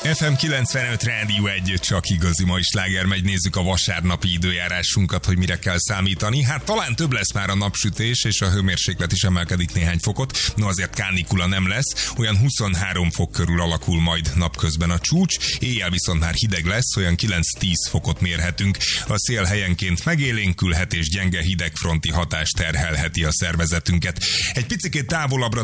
FM 95 Rádió 1, csak igazi mai sláger megy. Nézzük a vasárnapi időjárásunkat, hogy mire kell számítani. Hát talán több lesz már a napsütés, és a hőmérséklet is emelkedik néhány fokot. No, azért kánikula nem lesz. Olyan 23 fok körül alakul majd napközben a csúcs. Éjjel viszont már hideg lesz, olyan 9-10 fokot mérhetünk. A szél helyenként megélénkülhet, és gyenge hidegfronti hatás terhelheti a szervezetünket. Egy picikét távolabbra